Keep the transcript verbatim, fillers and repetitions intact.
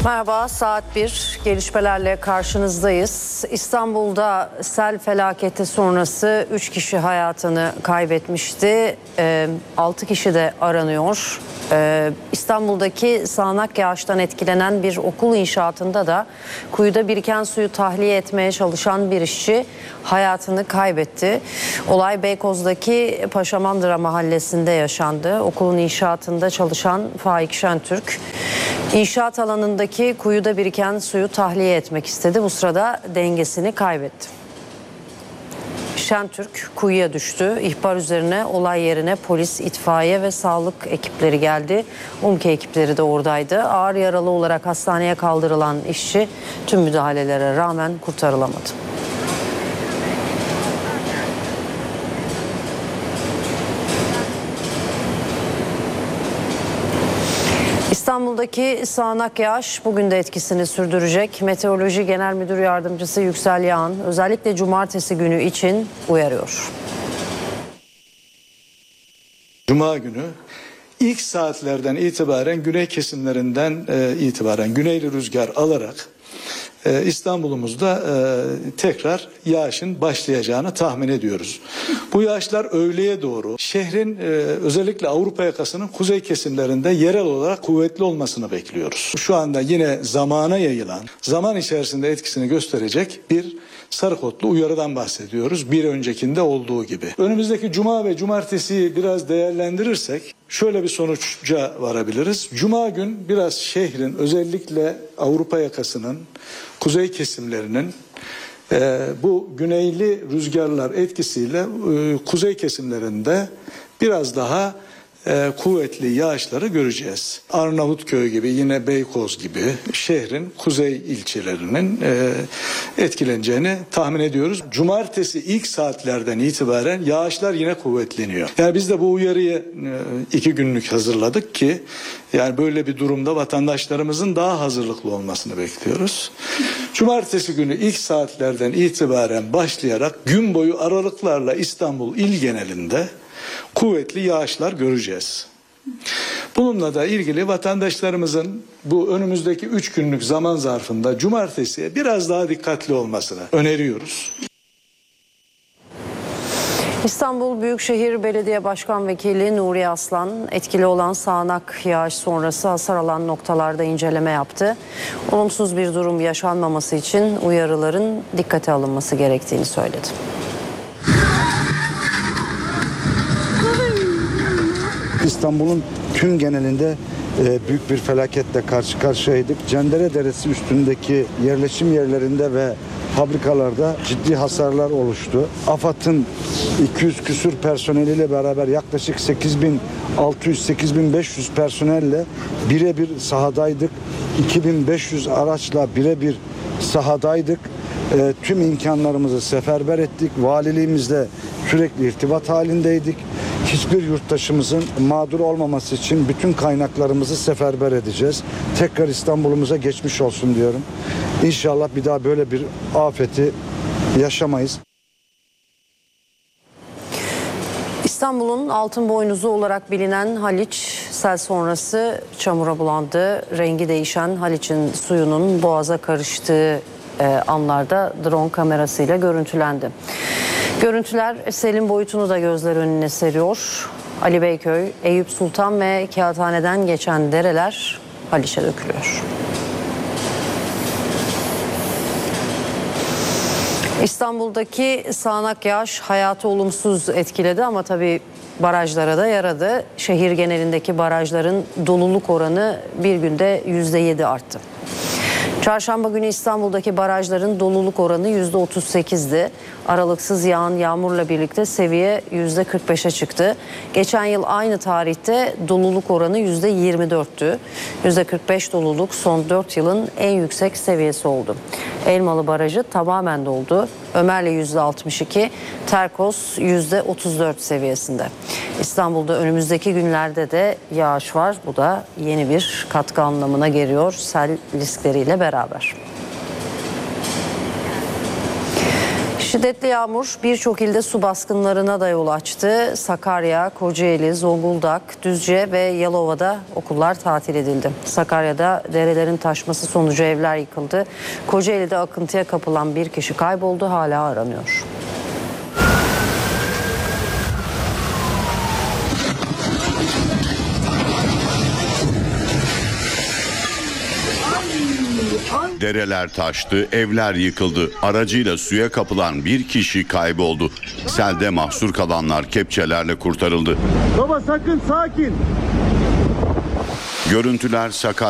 Merhaba, saat bir gelişmelerle karşınızdayız. İstanbul'da sel felaketi sonrası üç kişi hayatını kaybetmişti. E, altı kişi de aranıyor. E, İstanbul'daki sağanak yağıştan etkilenen bir okul inşaatında da kuyuda biriken suyu tahliye etmeye çalışan bir işçi hayatını kaybetti. Olay Beykoz'daki Paşamandıra mahallesinde yaşandı. Okulun inşaatında çalışan Faik Şentürk, İnşaat alanındaki kuyuda biriken suyu tahliye etmek istedi. Bu sırada dengesini kaybetti. Şentürk kuyuya düştü. İhbar üzerine olay yerine polis, itfaiye ve sağlık ekipleri geldi. UMKE ekipleri de oradaydı. Ağır yaralı olarak hastaneye kaldırılan işçi tüm müdahalelere rağmen kurtarılamadı. İstanbul'daki sağanak yağış bugün de etkisini sürdürecek. Meteoroloji Genel Müdür Yardımcısı Yüksel Yağan özellikle cumartesi günü için uyarıyor. Cuma günü ilk saatlerden itibaren güney kesimlerinden e, itibaren güneyli rüzgar alarak e, İstanbul'umuzda e, tekrar yağışın başlayacağını tahmin ediyoruz. Bu yağışlar öğleye doğru şehrin e, özellikle Avrupa yakasının kuzey kesimlerinde yerel olarak kuvvetli olmasını bekliyoruz. Şu anda yine zamana yayılan, zaman içerisinde etkisini gösterecek bir sarı kodlu uyarıdan bahsediyoruz. Bir öncekinde olduğu gibi. Önümüzdeki cuma ve cumartesi biraz değerlendirirsek şöyle bir sonuca varabiliriz. Cuma gün biraz şehrin özellikle Avrupa yakasının kuzey kesimlerinin e, bu güneyli rüzgarlar etkisiyle e, kuzey kesimlerinde biraz daha e, kuvvetli yağışları göreceğiz. Arnavutköy gibi, yine Beykoz gibi şehrin kuzey ilçelerinin e, etkileneceğini tahmin ediyoruz. Cumartesi ilk saatlerden itibaren yağışlar yine kuvvetleniyor. Yani biz de bu uyarıyı e, iki günlük hazırladık ki yani böyle bir durumda vatandaşlarımızın daha hazırlıklı olmasını bekliyoruz. Cumartesi günü ilk saatlerden itibaren başlayarak gün boyu aralıklarla İstanbul il genelinde kuvvetli yağışlar göreceğiz. Bununla da ilgili vatandaşlarımızın bu önümüzdeki üç günlük zaman zarfında cumartesiye biraz daha dikkatli olmasını öneriyoruz. İstanbul Büyükşehir Belediye Başkan Vekili Nuri Aslan etkili olan sağanak yağış sonrası hasar alan noktalarda inceleme yaptı. Olumsuz bir durum yaşanmaması için uyarıların dikkate alınması gerektiğini söyledi. İstanbul'un tüm genelinde e, büyük bir felaketle karşı karşıyaydık. Cendere Deresi üstündeki yerleşim yerlerinde ve fabrikalarda ciddi hasarlar oluştu. AFAD'ın iki yüz küsur personeliyle beraber yaklaşık sekiz bin altı yüz sekiz bin beş yüz personelle birebir sahadaydık. iki bin beş yüz araçla birebir sahadaydık. E, tüm imkanlarımızı seferber ettik. Valiliğimizle sürekli irtibat halindeydik. Hiçbir yurttaşımızın mağdur olmaması için bütün kaynaklarımızı seferber edeceğiz. Tekrar İstanbul'umuza geçmiş olsun diyorum. İnşallah bir daha böyle bir afeti yaşamayız. İstanbul'un altın boynuzu olarak bilinen Haliç sel sonrası çamura bulandı. Rengi değişen Haliç'in suyunun boğaza karıştığı e, anlarda drone kamerasıyla görüntülendi. Görüntüler selin boyutunu da gözler önüne seriyor. Ali Beyköy, Eyüp Sultan ve Kağıthane'den geçen dereler Haliç'e dökülüyor. İstanbul'daki sağanak yağış hayatı olumsuz etkiledi ama tabii barajlara da yaradı. Şehir genelindeki barajların doluluk oranı bir günde yüzde yedi arttı. Çarşamba günü İstanbul'daki barajların doluluk oranı yüzde otuz sekizdi. Aralıksız yağan yağmurla birlikte seviye yüzde kırk beşe çıktı. Geçen yıl aynı tarihte doluluk oranı yüzde yirmi dörttü. yüzde kırk beş doluluk son dört yılın en yüksek seviyesi oldu. Elmalı Barajı tamamen doldu. Ömerli yüzde altmış iki, Terkos yüzde otuz dört seviyesinde. İstanbul'da önümüzdeki günlerde de yağış var. Bu da yeni bir katkı anlamına geliyor sel riskleriyle beraber. Şiddetli yağmur birçok ilde su baskınlarına da yol açtı. Sakarya, Kocaeli, Zonguldak, Düzce ve Yalova'da okullar tatil edildi. Sakarya'da derelerin taşması sonucu evler yıkıldı. Kocaeli'de akıntıya kapılan bir kişi kayboldu, hala aranıyor. Dereler taştı, evler yıkıldı. Aracıyla suya kapılan bir kişi kayboldu. Selde mahsur kalanlar kepçelerle kurtarıldı. Baba sakın, sakin. Görüntüler Sakarya